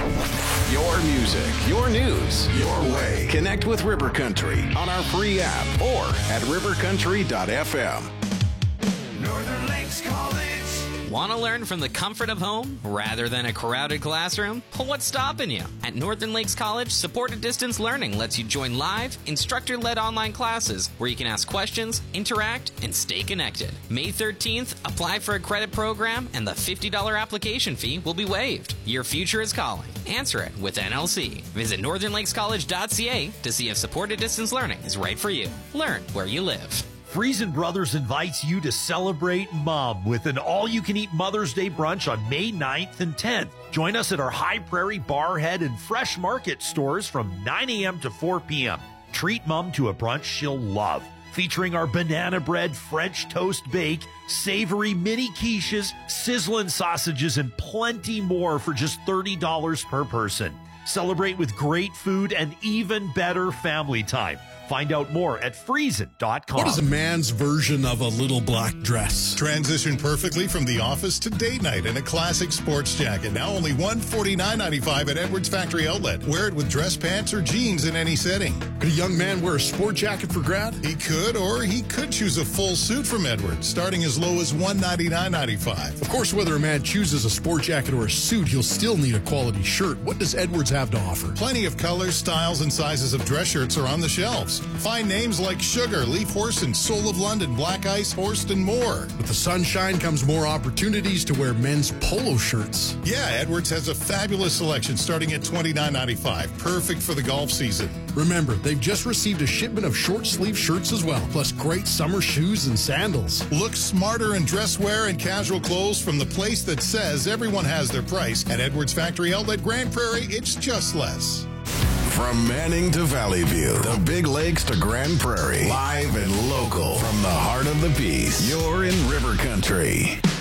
Your music, your news, your way. Connect with River Country on our free app or at rivercountry.fm. Northern Lakes College. Want to learn from the comfort of home rather than a crowded classroom? Well, what's stopping you? At Northern Lakes College, supported distance learning lets you join live, instructor-led online classes where you can ask questions, interact, and stay connected. May 13th, apply for a credit program and the $50 application fee will be waived. Your future is calling. Answer it with NLC. Visit northernlakescollege.ca to see if supported distance learning is right for you. Learn where you live. Friesen Brothers invites you to celebrate Mom with an all-you-can-eat Mother's Day brunch on May 9th and 10th. Join us at our High Prairie, Barhead, and Fresh Market stores from 9 a.m. to 4 p.m. Treat Mom to a brunch she'll love, featuring our banana bread, French toast bake, savory mini quiches, sizzling sausages, and plenty more for just $30 per person. Celebrate with great food and even better family time. Find out more at Friesen.com. What is a man's version of a little black dress? Transition perfectly from the office to date night in a classic sports jacket. Now only $149.95 at Edwards Factory Outlet. Wear it with dress pants or jeans in any setting. Could a young man wear a sport jacket for grad? He could, or he could choose a full suit from Edwards, starting as low as $199.95. Of course, whether a man chooses a sport jacket or a suit, he'll still need a quality shirt. What does Edwards have to offer? Plenty of colors, styles, and sizes of dress shirts are on the shelves. Find names like Sugar, Leaf Horse, and Soul of London, Black Ice, Horst, and more. With the sunshine comes more opportunities to wear men's polo shirts. Yeah, Edwards has a fabulous selection starting at $29.95. Perfect for the golf season. Remember, they've just received a shipment of short-sleeve shirts as well, plus great summer shoes and sandals. Look smarter in dress wear and casual clothes from the place that says everyone has their price. At Edwards Factory Outlet, Grand Prairie, it's just less. From Manning to Valley View, the Big Lakes to Grand Prairie, live and local from the heart of the Peace. You're in River Country.